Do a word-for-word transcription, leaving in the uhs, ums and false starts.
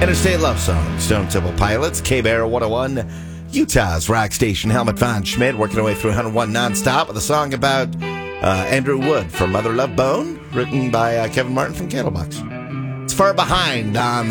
Interstate Love Song, Stone Temple Pilots, K-Bear one oh one, Utah's rock station, Helmut von Schmidt, working our way through one oh one nonstop with a song about uh, Andrew Wood from Mother Love Bone, written by uh, Kevin Martin from Candlebox. It's far behind on